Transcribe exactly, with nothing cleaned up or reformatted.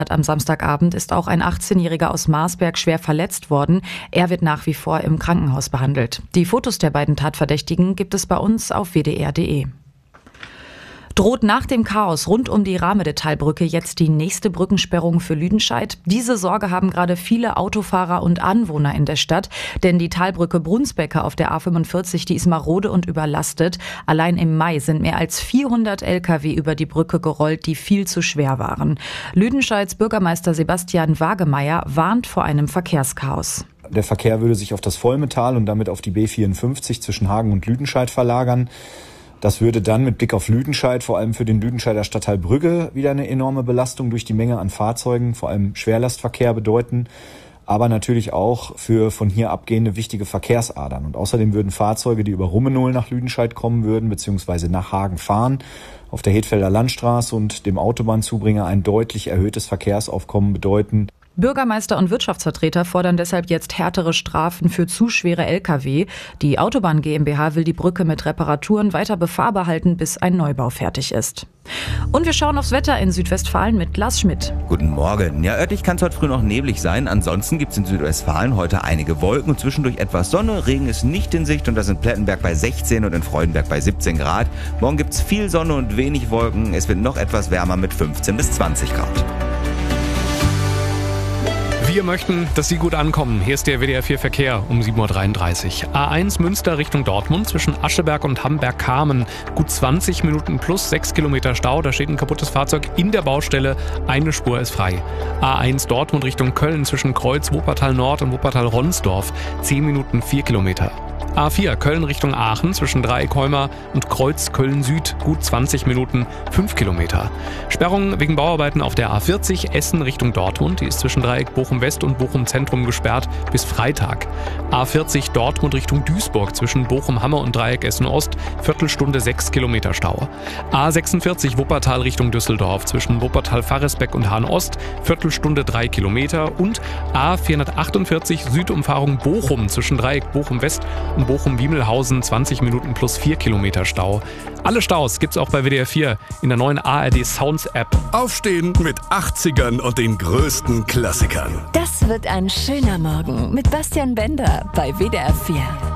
Am Samstagabend ist auch ein achtzehnjähriger aus Marsberg schwer verletzt worden. Er wird nach wie vor im Krankenhaus behandelt. Die Fotos der beiden Tatverdächtigen gibt es bei uns auf w d r punkt d e. Droht nach dem Chaos rund um die Rahmede-Talbrücke jetzt die nächste Brückensperrung für Lüdenscheid? Diese Sorge haben gerade viele Autofahrer und Anwohner in der Stadt, denn die Talbrücke Brunsbecke auf der A fünfundvierzig, die ist marode und überlastet. Allein im Mai sind mehr als vierhundert L K W über die Brücke gerollt, die viel zu schwer waren. Lüdenscheids Bürgermeister Sebastian Wagemeyer warnt vor einem Verkehrschaos. Der Verkehr würde sich auf das Volmetal und damit auf die B vierundfünfzig zwischen Hagen und Lüdenscheid verlagern. Das würde dann mit Blick auf Lüdenscheid, vor allem für den Lüdenscheider Stadtteil Brügge, wieder eine enorme Belastung durch die Menge an Fahrzeugen, vor allem Schwerlastverkehr bedeuten, aber natürlich auch für von hier abgehende wichtige Verkehrsadern. Und außerdem würden Fahrzeuge, die über Rummenohl nach Lüdenscheid kommen würden, beziehungsweise nach Hagen fahren, auf der Hedfelder Landstraße und dem Autobahnzubringer ein deutlich erhöhtes Verkehrsaufkommen bedeuten. Bürgermeister und Wirtschaftsvertreter fordern deshalb jetzt härtere Strafen für zu schwere L K W. Die Autobahn GmbH will die Brücke mit Reparaturen weiter befahrbar halten, bis ein Neubau fertig ist. Und wir schauen aufs Wetter in Südwestfalen mit Lars Schmidt. Guten Morgen. Ja, örtlich kann es heute früh noch neblig sein. Ansonsten gibt es in Südwestfalen heute einige Wolken und zwischendurch etwas Sonne. Regen ist nicht in Sicht und das in Plettenberg bei sechzehn und in Freudenberg bei siebzehn Grad. Morgen gibt es viel Sonne und wenig Wolken. Es wird noch etwas wärmer mit fünfzehn bis zwanzig Grad. Wir möchten, dass Sie gut ankommen. Hier ist der W D R vier Verkehr um sieben Uhr dreiunddreißig. A eins Münster Richtung Dortmund zwischen Ascheberg und Hamberg-Kamen. Gut zwanzig Minuten plus sechs Kilometer Stau. Da steht ein kaputtes Fahrzeug in der Baustelle. Eine Spur ist frei. A eins Dortmund Richtung Köln zwischen Kreuz Wuppertal Nord und Wuppertal Ronsdorf. zehn Minuten vier Kilometer. A vier Köln Richtung Aachen zwischen Dreieck-Heuma und Kreuz Köln Süd, gut zwanzig Minuten, fünf Kilometer. Sperrungen wegen Bauarbeiten auf der A vierzig Essen Richtung Dortmund, die ist zwischen Dreieck Bochum West und Bochum Zentrum gesperrt bis Freitag. A vierzig Dortmund Richtung Duisburg zwischen Bochum Hamme und Dreieck Essen Ost, Viertelstunde sechs Kilometer Stau. A sechsundvierzig Wuppertal Richtung Düsseldorf zwischen Wuppertal Faresbeck und Hahn Ost, Viertelstunde drei Kilometer und A vierhundertachtundvierzig Südumfahrung Bochum zwischen Dreieck Bochum West und Bochum-Wiemelhausen, zwanzig Minuten plus vier Kilometer Stau. Alle Staus gibt's auch bei W D R vier in der neuen A R D Sounds App. Aufstehen mit achtzigern und den größten Klassikern. Das wird ein schöner Morgen mit Bastian Bender bei W D R vier.